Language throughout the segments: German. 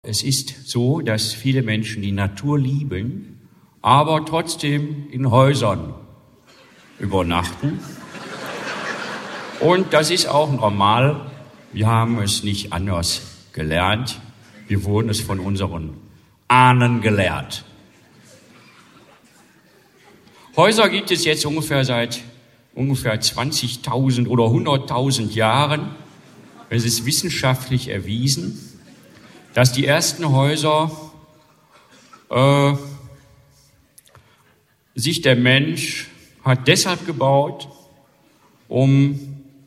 Es ist so, dass viele Menschen die Natur lieben, aber trotzdem in Häusern übernachten. Und das ist auch normal. Wir haben es nicht anders gelernt. Wir wurden es von unseren Ahnen gelehrt. Häuser gibt es jetzt seit ungefähr 20.000 oder 100.000 Jahren. Es ist wissenschaftlich erwiesen, dass die ersten Häuser sich der Mensch hat deshalb gebaut, um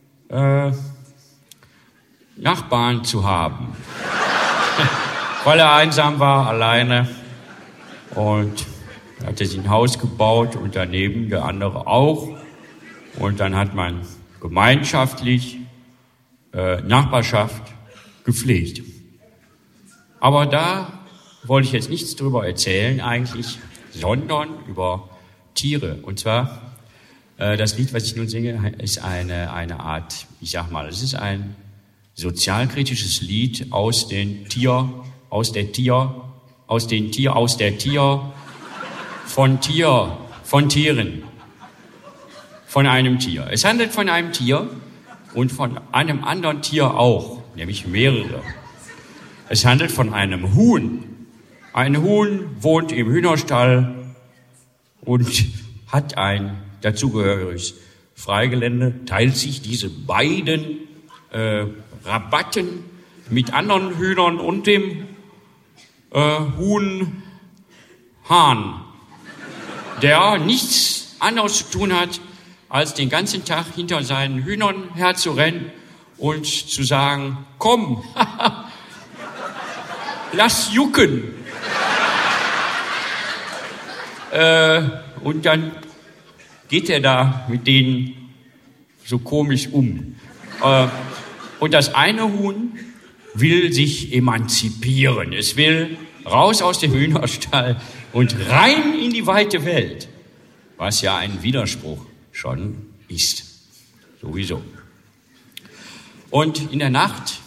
Nachbarn zu haben. Weil er einsam war, alleine, und hat er sich ein Haus gebaut und daneben der andere auch. Und dann hat man gemeinschaftlich Nachbarschaft gepflegt. Aber da wollte ich jetzt nichts drüber erzählen eigentlich, sondern über Tiere. Und zwar, das Lied, was ich nun singe, ist eine Art, ich sag mal, es ist ein sozialkritisches Lied aus der Tier, von Tieren, von einem Tier. Es handelt von einem Tier und von einem anderen Tier auch, nämlich mehrere. Es handelt von einem Huhn. Ein Huhn wohnt im Hühnerstall und hat ein dazugehöriges Freigelände, teilt sich diese beiden Rabatten mit anderen Hühnern und dem Huhn Hahn, der nichts anderes zu tun hat, als den ganzen Tag hinter seinen Hühnern herzurennen und zu sagen, komm, lass jucken. Und dann geht er da mit denen so komisch um. Und das eine Huhn will sich emanzipieren. Es will raus aus dem Hühnerstall und rein in die weite Welt, was ja ein Widerspruch schon ist. Sowieso. Und in der Nacht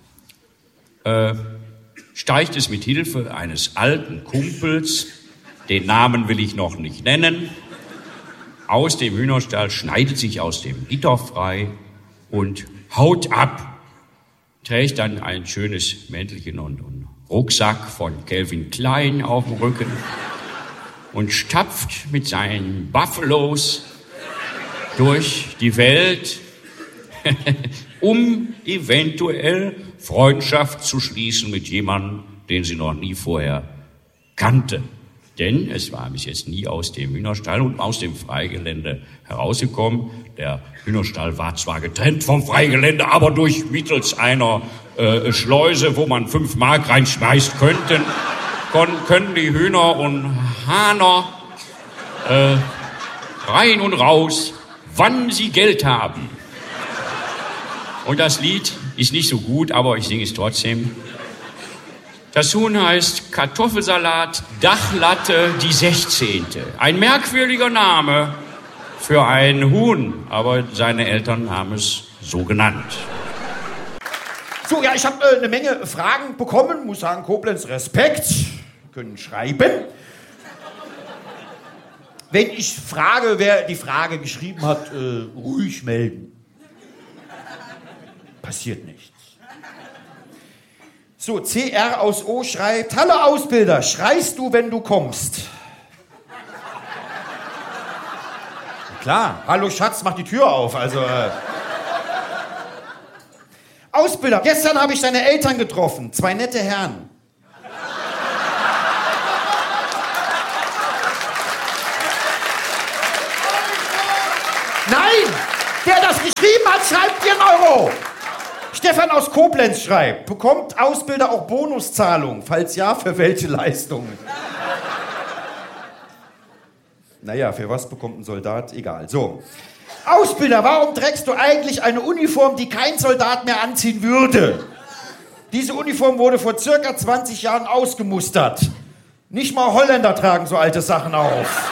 steigt es mit Hilfe eines alten Kumpels, den Namen will ich noch nicht nennen, aus dem Hühnerstall, schneidet sich aus dem Gitter frei und haut ab, trägt dann ein schönes Mäntelchen und einen Rucksack von Calvin Klein auf dem Rücken und stapft mit seinen Buffalos durch die Welt, um eventuell Freundschaft zu schließen mit jemandem, den sie noch nie vorher kannte. Denn es war bis jetzt nie aus dem Hühnerstall und aus dem Freigelände herausgekommen. Der Hühnerstall war zwar getrennt vom Freigelände, aber durch mittels einer Schleuse, wo man 5 Mark reinschmeißt können die Hühner und Hahner rein und raus, wann sie Geld haben. Und das Lied ist nicht so gut, aber ich singe es trotzdem. Das Huhn heißt Kartoffelsalat, Dachlatte, die 16. Ein merkwürdiger Name für ein Huhn, aber seine Eltern haben es so genannt. So, ja, ich habe eine Menge Fragen bekommen, muss sagen, Koblenz, Respekt, können schreiben. Wenn ich frage, wer die Frage geschrieben hat, ruhig melden. Passiert nichts. So, CR aus O schreibt, hallo Ausbilder, schreist du, wenn du kommst? Klar, hallo Schatz, mach die Tür auf, also... Ausbilder, gestern habe ich deine Eltern getroffen, 2 nette Herren. Nein, der das geschrieben hat, schreibt dir einen Euro. Stefan aus Koblenz schreibt, bekommt Ausbilder auch Bonuszahlung? Falls ja, für welche Leistungen? Naja, für was bekommt ein Soldat? Egal. So. Ausbilder, warum trägst du eigentlich eine Uniform, die kein Soldat mehr anziehen würde? Diese Uniform wurde vor circa 20 Jahren ausgemustert. Nicht mal Holländer tragen so alte Sachen auf.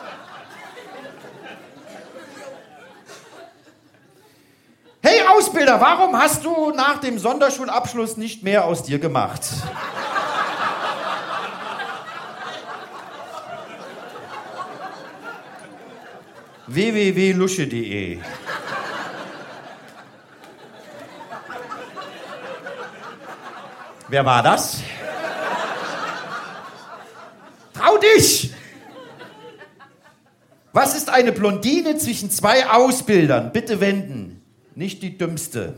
Hey Ausbilder, Ausbilder, warum hast du nach dem Sonderschulabschluss nicht mehr aus dir gemacht? www.lusche.de. Wer war das? Trau dich! Was ist eine Blondine zwischen zwei Ausbildern? Bitte wenden. Nicht die dümmste.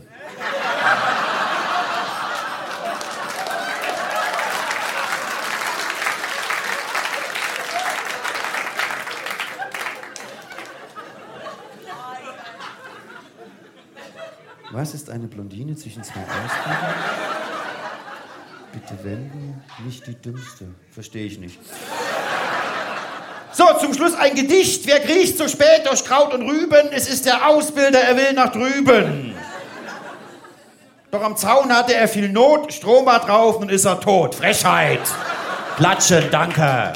Was ist eine Blondine zwischen zwei Ausbildern? Bitte wenden, nicht die dümmste. Verstehe ich nicht. So, zum Schluss ein Gedicht. Wer kriecht so spät durch Kraut und Rüben? Es ist der Ausbilder, er will nach drüben. Doch am Zaun hatte er viel Not, Strom war drauf, nun ist er tot. Frechheit. Klatschen, danke.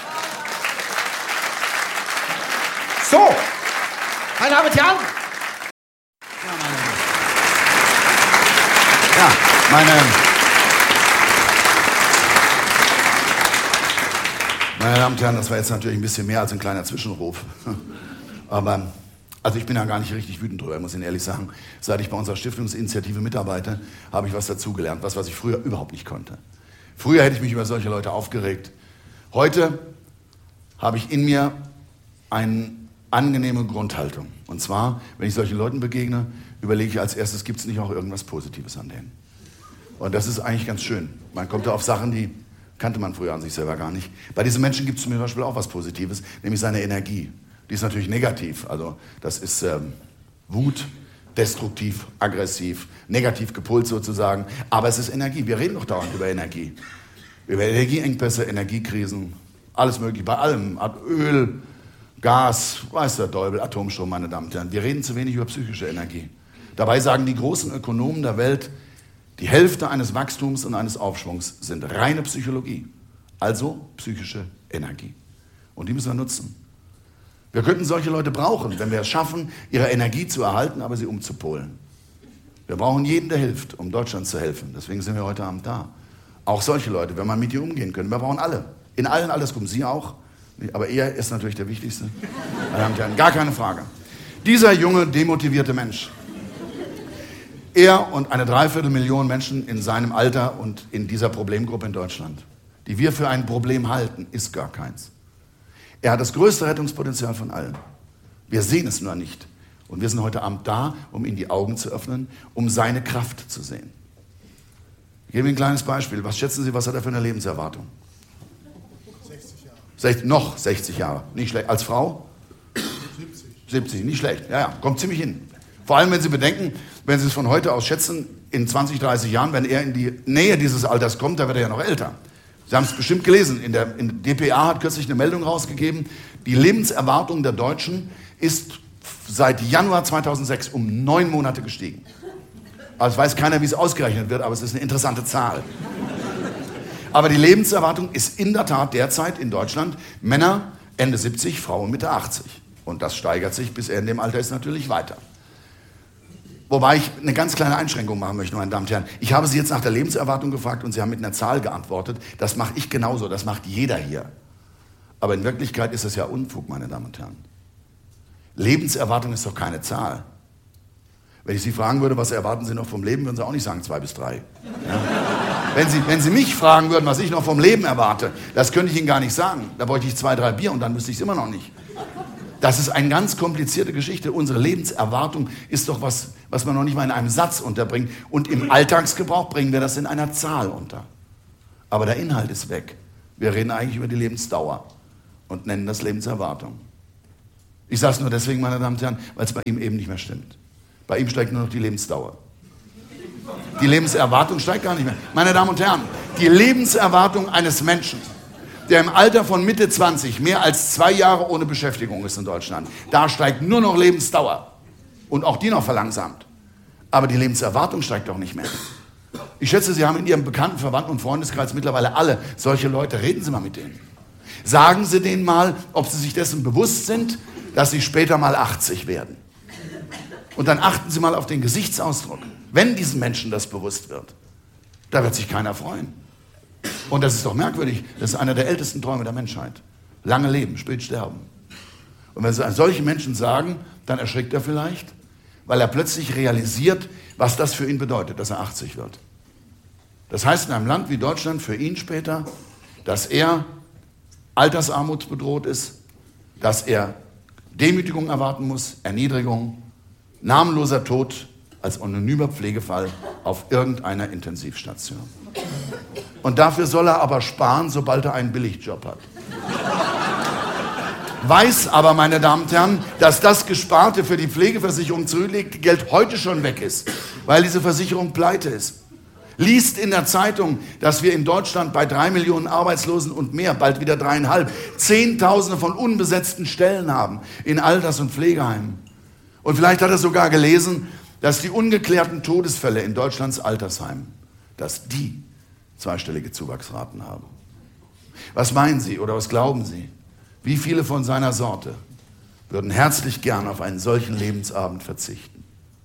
So, meine Damen und Herren. Ja, meine Damen und Herren, das war jetzt natürlich ein bisschen mehr als ein kleiner Zwischenruf. Aber, also ich bin ja gar nicht richtig wütend drüber, muss ich Ihnen ehrlich sagen. Seit ich bei unserer Stiftungsinitiative mitarbeite, habe ich was dazugelernt, was ich früher überhaupt nicht konnte. Früher hätte ich mich über solche Leute aufgeregt. Heute habe ich in mir eine angenehme Grundhaltung. Und zwar, wenn ich solchen Leuten begegne, überlege ich als erstes, gibt es nicht auch irgendwas Positives an denen? Und das ist eigentlich ganz schön. Man kommt da auf Sachen, die kannte man früher an sich selber gar nicht. Bei diesen Menschen gibt es zum Beispiel auch was Positives, nämlich seine Energie. Die ist natürlich negativ. Also das ist Wut, destruktiv, aggressiv, negativ gepolt sozusagen. Aber es ist Energie. Wir reden doch dauernd über Energie. Über Energieengpässe, Energiekrisen, alles mögliche. Bei allem. Öl, Gas, weiß der Teufel, Atomstrom, meine Damen und Herren. Wir reden zu wenig über psychische Energie. Dabei sagen die großen Ökonomen der Welt, die Hälfte eines Wachstums und eines Aufschwungs sind reine Psychologie. Also psychische Energie. Und die müssen wir nutzen. Wir könnten solche Leute brauchen, wenn wir es schaffen, ihre Energie zu erhalten, aber sie umzupolen. Wir brauchen jeden, der hilft, um Deutschland zu helfen. Deswegen sind wir heute Abend da. Auch solche Leute, wenn man mit ihr umgehen können. Wir brauchen alle. In allen Altersgruppen. Sie auch. Aber er ist natürlich der Wichtigste. Meine Damen und Herren, gar keine Frage. Dieser junge, demotivierte Mensch, er und eine Dreiviertelmillion Menschen in seinem Alter und in dieser Problemgruppe in Deutschland, die wir für ein Problem halten, ist gar keins. Er hat das größte Rettungspotenzial von allen. Wir sehen es nur nicht. Und wir sind heute Abend da, um ihm die Augen zu öffnen, um seine Kraft zu sehen. Ich gebe Ihnen ein kleines Beispiel. Was schätzen Sie, was hat er für eine Lebenserwartung? 60 Jahre. Noch 60 Jahre. Nicht schlecht. Als Frau? 70, nicht schlecht. Ja, kommt ziemlich hin. Vor allem, wenn Sie bedenken, wenn Sie es von heute aus schätzen, in 20, 30 Jahren, wenn er in die Nähe dieses Alters kommt, dann wird er ja noch älter. Sie haben es bestimmt gelesen, in der dpa hat kürzlich eine Meldung rausgegeben, die Lebenserwartung der Deutschen ist seit Januar 2006 um 9 Monate gestiegen. Also weiß keiner, wie es ausgerechnet wird, aber es ist eine interessante Zahl. Aber die Lebenserwartung ist in der Tat derzeit in Deutschland Männer Ende 70, Frauen Mitte 80. Und das steigert sich, bis er in dem Alter ist, natürlich weiter. Wobei ich eine ganz kleine Einschränkung machen möchte, meine Damen und Herren. Ich habe Sie jetzt nach der Lebenserwartung gefragt und Sie haben mit einer Zahl geantwortet. Das mache ich genauso, das macht jeder hier. Aber in Wirklichkeit ist es ja Unfug, meine Damen und Herren. Lebenserwartung ist doch keine Zahl. Wenn ich Sie fragen würde, was erwarten Sie noch vom Leben, würden Sie auch nicht sagen 2 bis 3. Ja? Wenn Sie mich fragen würden, was ich noch vom Leben erwarte, das könnte ich Ihnen gar nicht sagen. Da bräuchte ich 2, 3 Bier und dann wüsste ich es immer noch nicht. Das ist eine ganz komplizierte Geschichte. Unsere Lebenserwartung ist doch was man noch nicht mal in einem Satz unterbringt. Und im Alltagsgebrauch bringen wir das in einer Zahl unter. Aber der Inhalt ist weg. Wir reden eigentlich über die Lebensdauer und nennen das Lebenserwartung. Ich sage es nur deswegen, meine Damen und Herren, weil es bei ihm eben nicht mehr stimmt. Bei ihm steigt nur noch die Lebensdauer. Die Lebenserwartung steigt gar nicht mehr. Meine Damen und Herren, die Lebenserwartung eines Menschen, der im Alter von Mitte 20 mehr als 2 Jahre ohne Beschäftigung ist in Deutschland, da steigt nur noch Lebensdauer. Und auch die noch verlangsamt. Aber die Lebenserwartung steigt doch nicht mehr. Ich schätze, Sie haben in Ihrem Bekannten-, Verwandten- und Freundeskreis mittlerweile alle solche Leute. Reden Sie mal mit denen. Sagen Sie denen mal, ob Sie sich dessen bewusst sind, dass Sie später mal 80 werden. Und dann achten Sie mal auf den Gesichtsausdruck. Wenn diesen Menschen das bewusst wird, da wird sich keiner freuen. Und das ist doch merkwürdig, das ist einer der ältesten Träume der Menschheit. Lange leben, spät sterben. Und wenn Sie solche Menschen sagen, dann erschrickt er vielleicht, weil er plötzlich realisiert, was das für ihn bedeutet, dass er 80 wird. Das heißt in einem Land wie Deutschland für ihn später, dass er altersarmutsbedroht ist, dass er Demütigung erwarten muss, Erniedrigung, namenloser Tod als anonymer Pflegefall auf irgendeiner Intensivstation. Und dafür soll er aber sparen, sobald er einen Billigjob hat. Weiß aber, meine Damen und Herren, dass das Gesparte für die Pflegeversicherung zurückliegende Geld heute schon weg ist, weil diese Versicherung pleite ist. Liest in der Zeitung, dass wir in Deutschland bei 3 Millionen Arbeitslosen und mehr, bald wieder 3,5, Zehntausende von unbesetzten Stellen haben in Alters- und Pflegeheimen. Und vielleicht hat er sogar gelesen, dass die ungeklärten Todesfälle in Deutschlands Altersheimen, dass die zweistellige Zuwachsraten haben. Was meinen Sie oder was glauben Sie? Wie viele von seiner Sorte würden herzlich gern auf einen solchen Lebensabend verzichten?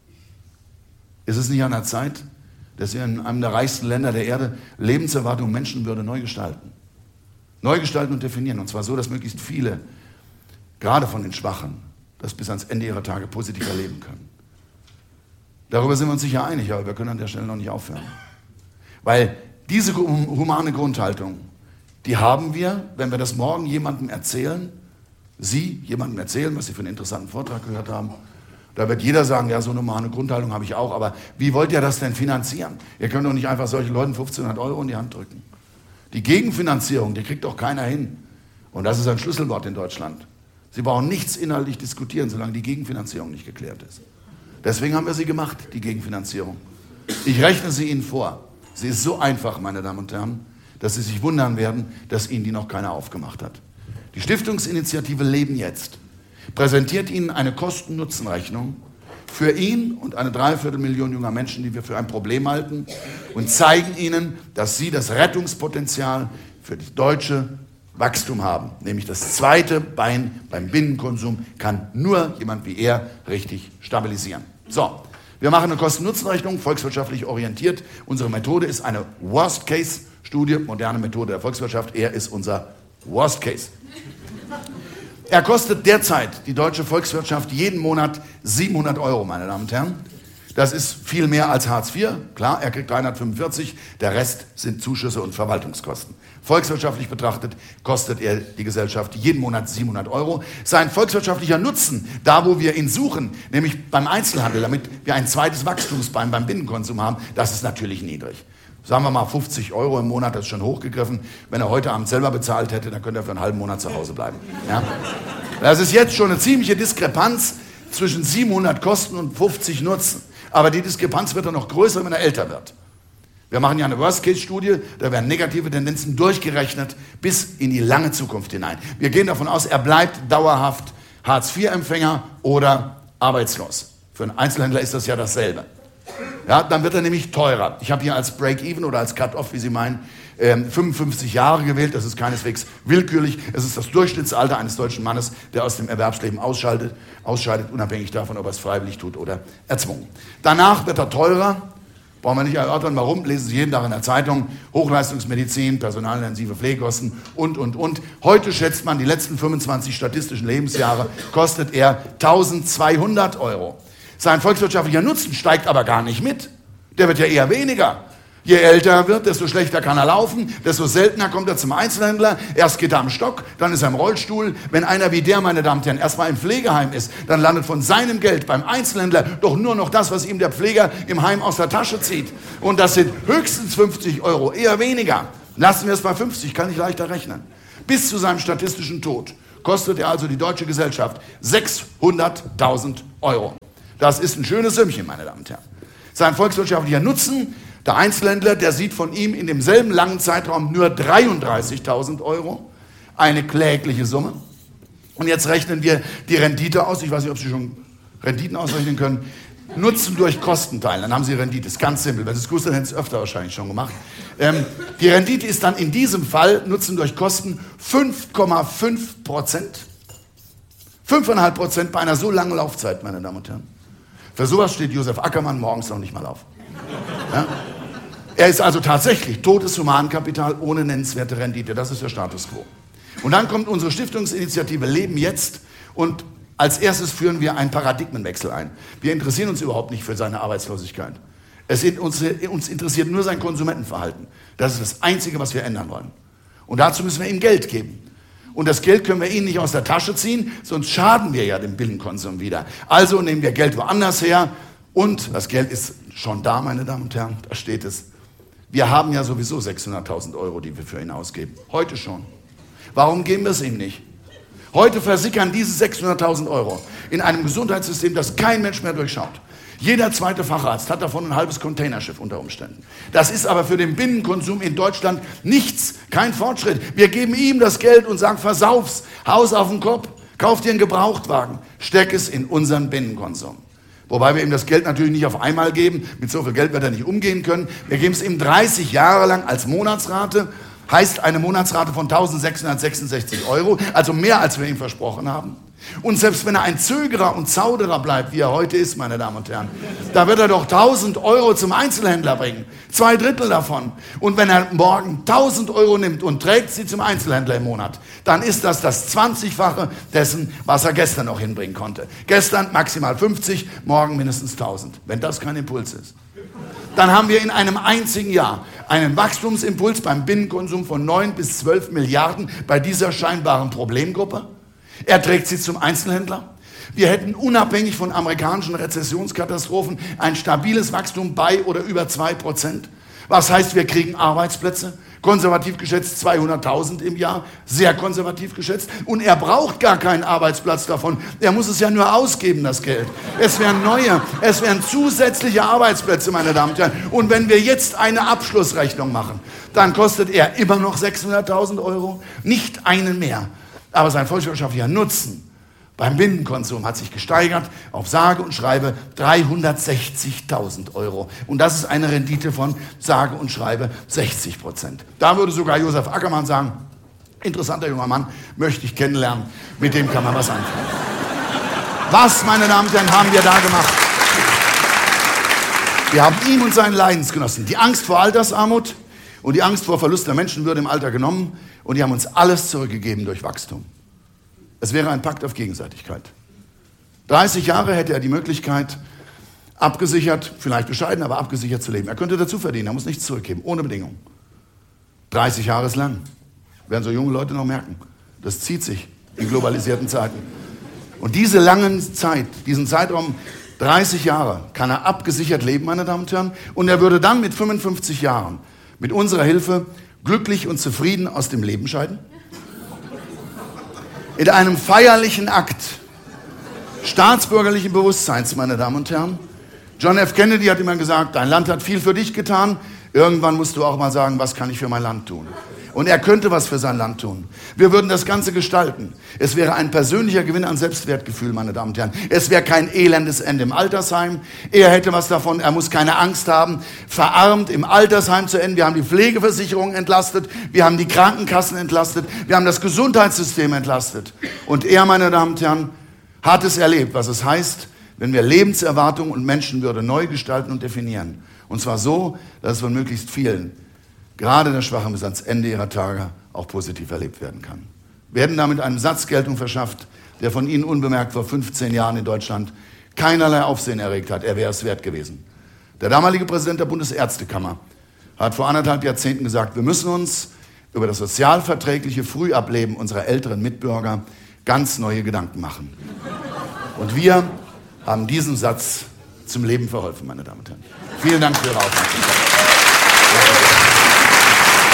Ist es nicht an der Zeit, dass wir in einem der reichsten Länder der Erde Lebenserwartung und Menschenwürde neu gestalten? Neu gestalten und definieren. Und zwar so, dass möglichst viele, gerade von den Schwachen, das bis ans Ende ihrer Tage positiv erleben können. Darüber sind wir uns sicher einig, aber wir können an der Stelle noch nicht aufhören. Weil diese humane Grundhaltung, die haben wir, wenn wir das morgen jemandem erzählen, Sie jemandem erzählen, was Sie für einen interessanten Vortrag gehört haben. Da wird jeder sagen, ja, so eine humane Grundhaltung habe ich auch, aber wie wollt ihr das denn finanzieren? Ihr könnt doch nicht einfach solchen Leuten 1.500 € in die Hand drücken. Die Gegenfinanzierung, die kriegt doch keiner hin. Und das ist ein Schlüsselwort in Deutschland. Sie brauchen nichts inhaltlich diskutieren, solange die Gegenfinanzierung nicht geklärt ist. Deswegen haben wir sie gemacht, die Gegenfinanzierung. Ich rechne sie Ihnen vor. Sie ist so einfach, meine Damen und Herren, dass Sie sich wundern werden, dass Ihnen die noch keiner aufgemacht hat. Die Stiftungsinitiative Leben jetzt präsentiert Ihnen eine Kosten-Nutzen-Rechnung für ihn und eine 250.000 junger Menschen, die wir für ein Problem halten, und zeigen Ihnen, dass Sie das Rettungspotenzial für das deutsche Wachstum haben. Nämlich das zweite Bein beim Binnenkonsum kann nur jemand wie er richtig stabilisieren. So, wir machen eine Kosten-Nutzen-Rechnung, volkswirtschaftlich orientiert. Unsere Methode ist eine Worst-Case-Studie, moderne Methode der Volkswirtschaft. Er ist unser Worst-Case. Er kostet derzeit die deutsche Volkswirtschaft jeden Monat 700 €, meine Damen und Herren. Das ist viel mehr als Hartz IV. Klar, er kriegt 345, der Rest sind Zuschüsse und Verwaltungskosten. Volkswirtschaftlich betrachtet kostet er die Gesellschaft jeden Monat 700 €. Sein volkswirtschaftlicher Nutzen, da wo wir ihn suchen, nämlich beim Einzelhandel, damit wir ein zweites Wachstumsbein beim Binnenkonsum haben, das ist natürlich niedrig. Sagen wir mal 50 € im Monat, das ist schon hochgegriffen. Wenn er heute Abend selber bezahlt hätte, dann könnte er für einen halben Monat zu Hause bleiben. Ja? Das ist jetzt schon eine ziemliche Diskrepanz zwischen 700 Kosten und 50 Nutzen. Aber die Diskrepanz wird dann noch größer, wenn er älter wird. Wir machen ja eine Worst-Case-Studie, da werden negative Tendenzen durchgerechnet bis in die lange Zukunft hinein. Wir gehen davon aus, er bleibt dauerhaft Hartz-IV-Empfänger oder arbeitslos. Für einen Einzelhändler ist das ja dasselbe. Ja, dann wird er nämlich teurer. Ich habe hier als Break-Even oder als Cut-Off, wie Sie meinen, 55 Jahre gewählt. Das ist keineswegs willkürlich. Es ist das Durchschnittsalter eines deutschen Mannes, der aus dem Erwerbsleben ausscheidet, unabhängig davon, ob er es freiwillig tut oder erzwungen. Danach wird er teurer. Brauchen wir nicht erörtern, warum. Lesen Sie jeden Tag in der Zeitung. Hochleistungsmedizin, personalintensive Pflegekosten und. Heute schätzt man, die letzten 25 statistischen Lebensjahre kostet er 1.200 €. Sein volkswirtschaftlicher Nutzen steigt aber gar nicht mit. Der wird ja eher weniger. Je älter er wird, desto schlechter kann er laufen, desto seltener kommt er zum Einzelhändler. Erst geht er am Stock, dann ist er im Rollstuhl. Wenn einer wie der, meine Damen und Herren, erstmal im Pflegeheim ist, dann landet von seinem Geld beim Einzelhändler doch nur noch das, was ihm der Pfleger im Heim aus der Tasche zieht. Und das sind höchstens 50 €, eher weniger. Lassen wir es bei 50, kann ich leichter rechnen. Bis zu seinem statistischen Tod kostet er also die deutsche Gesellschaft 600.000 €. Das ist ein schönes Sümmchen, meine Damen und Herren. Sein volkswirtschaftlicher Nutzen, der Einzelhändler, der sieht von ihm in demselben langen Zeitraum nur 33.000 €. Eine klägliche Summe. Und jetzt rechnen wir die Rendite aus. Ich weiß nicht, ob Sie schon Renditen ausrechnen können. Nutzen durch Kosten teilen, dann haben Sie Rendite. Das ist ganz simpel. Wenn Sie es gewusst hätten, hätten Sie es öfter wahrscheinlich schon gemacht. Die Rendite ist dann in diesem Fall, Nutzen durch Kosten, 5,5%. 5,5% bei einer so langen Laufzeit, meine Damen und Herren. Für sowas steht Josef Ackermann morgens noch nicht mal auf. Ja? Er ist also tatsächlich totes Humankapital ohne nennenswerte Rendite. Das ist der Status quo. Und dann kommt unsere Stiftungsinitiative Leben jetzt und als erstes führen wir einen Paradigmenwechsel ein. Wir interessieren uns überhaupt nicht für seine Arbeitslosigkeit. Uns interessiert nur sein Konsumentenverhalten. Das ist das Einzige, was wir ändern wollen. Und dazu müssen wir ihm Geld geben. Und das Geld können wir ihnen nicht aus der Tasche ziehen, sonst schaden wir ja dem Billigkonsum wieder. Also nehmen wir Geld woanders her und das Geld ist schon da, meine Damen und Herren, da steht es. Wir haben ja sowieso 600.000 Euro, die wir für ihn ausgeben. Heute schon. Warum geben wir es ihm nicht? Heute versickern diese 600.000 Euro in einem Gesundheitssystem, das kein Mensch mehr durchschaut. Jeder zweite Facharzt hat davon ein halbes Containerschiff unter Umständen. Das ist aber für den Binnenkonsum in Deutschland nichts, kein Fortschritt. Wir geben ihm das Geld und sagen, versauf's, Haus auf den Kopf, kauf dir einen Gebrauchtwagen, steck es in unseren Binnenkonsum. Wobei wir ihm das Geld natürlich nicht auf einmal geben, mit so viel Geld wird er nicht umgehen können. Wir geben es ihm 30 Jahre lang als Monatsrate, heißt eine Monatsrate von 1.666 Euro, also mehr als wir ihm versprochen haben. Und selbst wenn er ein Zögerer und Zauderer bleibt, wie er heute ist, meine Damen und Herren, da wird er doch 1.000 Euro zum Einzelhändler bringen. 2/3 davon. Und wenn er morgen 1.000 Euro nimmt und trägt sie zum Einzelhändler im Monat, dann ist das 20-fache dessen, was er gestern noch hinbringen konnte. Gestern maximal 50, morgen mindestens 1.000. Wenn das kein Impuls ist. Dann haben wir in einem einzigen Jahr einen Wachstumsimpuls beim Binnenkonsum von 9 bis 12 Milliarden bei dieser scheinbaren Problemgruppe. Er trägt sie zum Einzelhändler. Wir hätten unabhängig von amerikanischen Rezessionskatastrophen ein stabiles Wachstum bei oder über 2%. Was heißt, wir kriegen Arbeitsplätze? Konservativ geschätzt 200.000 im Jahr, sehr konservativ geschätzt. Und er braucht gar keinen Arbeitsplatz davon. Er muss es ja nur ausgeben, das Geld. Es wären neue, es wären zusätzliche Arbeitsplätze, meine Damen und Herren. Und wenn wir jetzt eine Abschlussrechnung machen, dann kostet er immer noch 600.000 Euro, nicht einen mehr. Aber sein volkswirtschaftlicher Nutzen beim Binnenkonsum hat sich gesteigert auf sage und schreibe 360.000 Euro. Und das ist eine Rendite von sage und schreibe 60%. Da würde sogar Josef Ackermann sagen, interessanter junger Mann, möchte ich kennenlernen, mit dem kann man was anfangen. Was, meine Damen und Herren, haben wir da gemacht? Wir haben ihm und seinen Leidensgenossen die Angst vor Altersarmut und die Angst vor Verlust der Menschenwürde im Alter genommen und die haben uns alles zurückgegeben durch Wachstum. Es wäre ein Pakt auf Gegenseitigkeit. 30 Jahre hätte er die Möglichkeit, abgesichert, vielleicht bescheiden, aber abgesichert zu leben. Er könnte dazu verdienen, er muss nichts zurückgeben, ohne Bedingung. 30 Jahre ist lang. Werden so junge Leute noch merken. Das zieht sich in globalisierten Zeiten. Und diese langen Zeit, diesen Zeitraum 30 Jahre, kann er abgesichert leben, meine Damen und Herren. Und er würde dann mit 55 Jahren mit unserer Hilfe glücklich und zufrieden aus dem Leben scheiden. In einem feierlichen Akt staatsbürgerlichen Bewusstseins, meine Damen und Herren. John F. Kennedy hat immer gesagt, dein Land hat viel für dich getan. Irgendwann musst du auch mal sagen, was kann ich für mein Land tun? Und er könnte was für sein Land tun. Wir würden das Ganze gestalten. Es wäre ein persönlicher Gewinn an Selbstwertgefühl, meine Damen und Herren. Es wäre kein elendes Ende im Altersheim. Er hätte was davon, er muss keine Angst haben, verarmt im Altersheim zu enden. Wir haben die Pflegeversicherung entlastet, wir haben die Krankenkassen entlastet, wir haben das Gesundheitssystem entlastet. Und er, meine Damen und Herren, hat es erlebt, was es heißt, wenn wir Lebenserwartung und Menschenwürde neu gestalten und definieren. Und zwar so, dass es von möglichst vielen, gerade der Schwachen bis ans Ende ihrer Tage, auch positiv erlebt werden kann. Wir hätten damit einen Satz Geltung verschafft, der von Ihnen unbemerkt vor 15 Jahren in Deutschland keinerlei Aufsehen erregt hat. Er wäre es wert gewesen. Der damalige Präsident der Bundesärztekammer hat vor 1,5 Jahrzehnten gesagt, wir müssen uns über das sozialverträgliche Frühableben unserer älteren Mitbürger ganz neue Gedanken machen. Und wir haben diesem Satz zum Leben verholfen, meine Damen und Herren. Vielen Dank für Ihre Aufmerksamkeit.